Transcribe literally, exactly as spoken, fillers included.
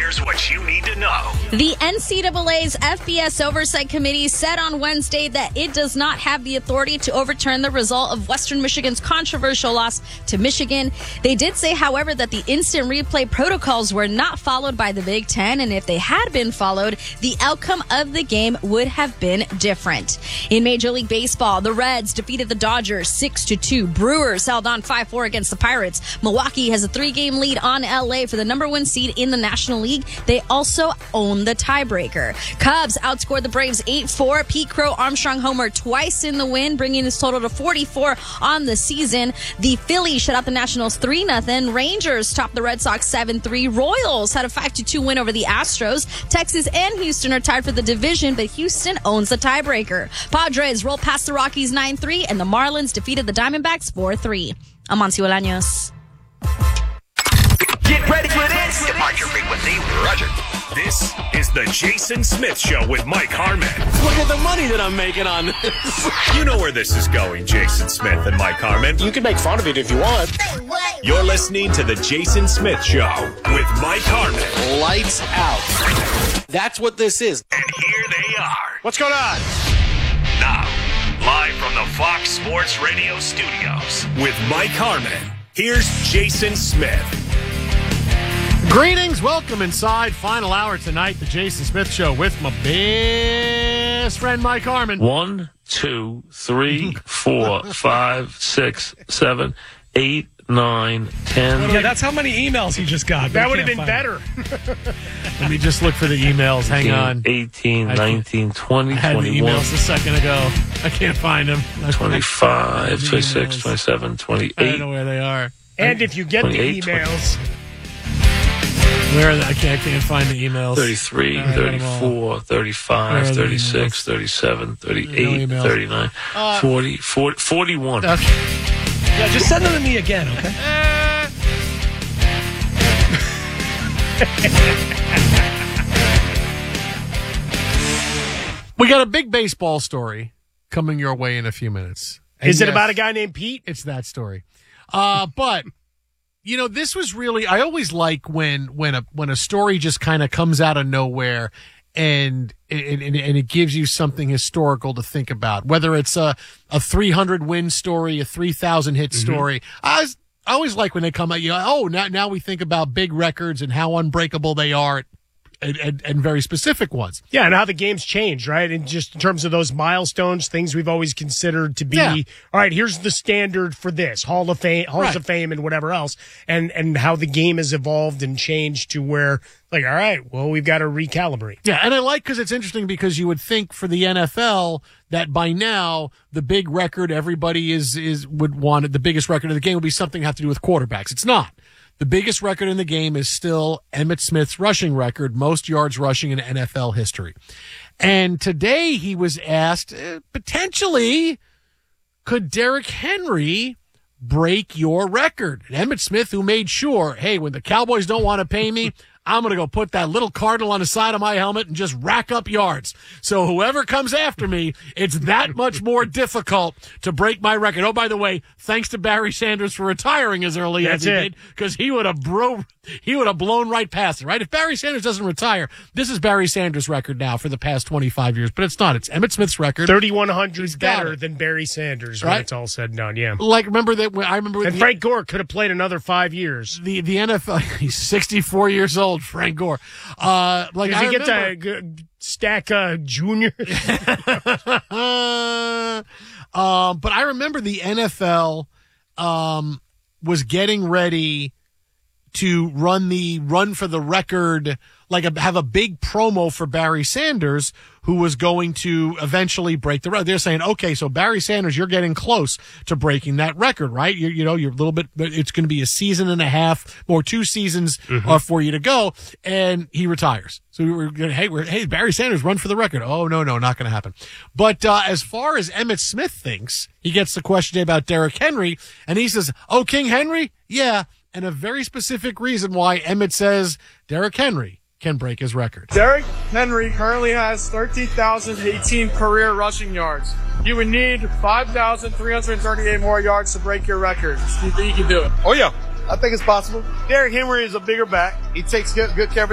Here's what you need to know. The N C double A's F B S Oversight Committee said on Wednesday that it does not have the authority to overturn the result of Western Michigan's controversial loss to Michigan. They did say, however, that the instant replay protocols were not followed by the Big Ten, and if they had been followed, the outcome of the game would have been different. In Major League Baseball, the Reds defeated the Dodgers six to two. Brewers held on five four against the Pirates. Milwaukee has a three-game lead on L A for the number one seed in the National League. They also own the tiebreaker. Cubs outscored the Braves eight four. Pete Crow Armstrong homer twice in the win, bringing his total to forty-four on the season. The Phillies shut out the Nationals three nothing. Rangers topped the Red Sox seven three. Royals had a five to two win over the Astros. Texas and Houston are tied for the division, but Houston owns the tiebreaker. Padres rolled past the Rockies nine three, and the Marlins defeated the Diamondbacks four three. I'm Monty Bolaños. Get ready for this. Departure frequency, Roger. This is the Jason Smith Show with Mike Harmon. Look at the money that I'm making on this. You know where this is going, Jason Smith and Mike Harmon. You can make fun of it if you want. You're listening to the Jason Smith Show with Mike Harmon. Lights out. That's what this is. And here they are. What's going on? Now, live from the Fox Sports Radio studios with Mike Harmon, here's Jason Smith. Greetings, welcome inside. Final hour tonight, the Jason Smith Show with my best friend Mike Harmon. One, two, three, four, five, six, seven, eight, nine, ten. Yeah, that's how many emails he just got. That would have been better. Let me just look for the emails. Hang on. eighteen, nineteen, twenty, I had twenty-one. the emails a second ago. I can't find them. twenty-five, twenty-six, twenty-seven, twenty-eight. I don't know where they are. And if you get the emails... Where are they? I can't, I can't find the emails. thirty-three, thirty-four, thirty-five, thirty-six, thirty-seven, thirty-eight, no thirty-nine, uh, forty, forty, forty-one. Okay. Yeah, just send them to me again, okay? We got a big baseball story coming your way in a few minutes. And Is it yes, about a guy named Pete? It's that story. Uh, but... You know, this was really, I always like when, when a, when a story just kind of comes out of nowhere and, and, and it gives you something historical to think about, whether it's a, a three hundred win story, a three thousand hit mm-hmm. story. I, was, I always like when they come out, you know, oh, now, now we think about big records and how unbreakable they are. And, and, and very specific ones. Yeah, and how the game's changed, right? And just in terms of those milestones, things we've always considered to be, yeah. all right, here's the standard for this, Hall of Fame, Halls right. of Fame and whatever else, and and how the game has evolved and changed to where, like, all right, well, we've got to recalibrate. Yeah, and I like because it's interesting because you would think for the N F L that by now the big record everybody is is would want, the biggest record of the game would be something have to do with quarterbacks. It's not. The biggest record in the game is still Emmitt Smith's rushing record, most yards rushing in N F L history. And today he was asked, uh, potentially, could Derrick Henry break your record? And Emmitt Smith, who made sure, hey, when the Cowboys don't want to pay me, I'm going to go put that little cardinal on the side of my helmet and just rack up yards. So whoever comes after me, it's that much more difficult to break my record. Oh, by the way, thanks to Barry Sanders for retiring as early That's as he it. did, because he would have bro- he would have blown right past it, right? If Barry Sanders doesn't retire, this is Barry Sanders' record now for the past twenty-five years, but it's not. It's Emmitt Smith's record. thirty-one hundred is better it. than Barry Sanders when Right? it's all said and done, yeah. Like, remember that when I remember And the, Frank Gore could have played another five years. the the N F L. He's sixty-four years old, Frank Gore. Uh, like Does I he get remember, to g- stack uh, junior? um, but I remember the N F L um, was getting ready to run the run for the record, like a, have a big promo for Barry Sanders, who was going to eventually break the record. They're saying, okay, so Barry Sanders, you're getting close to breaking that record, right? You, you know, you're a little bit, it's going to be a season and a half or two seasons mm-hmm. uh, for you to go. And he retires. So we were going, hey, we're, hey, Barry Sanders, run for the record. Oh, no, no, not going to happen. But uh, as far as Emmitt Smith thinks, he gets the question about Derrick Henry, and he says, oh, King Henry? Yeah. And a very specific reason why Emmitt says Derrick Henry can break his record. Derrick Henry currently has thirteen thousand eighteen career rushing yards. You would need five thousand three hundred thirty-eight more yards to break your record. Do you think you can do it? Oh, yeah. I think it's possible. Derrick Henry is a bigger back. He takes good, good care of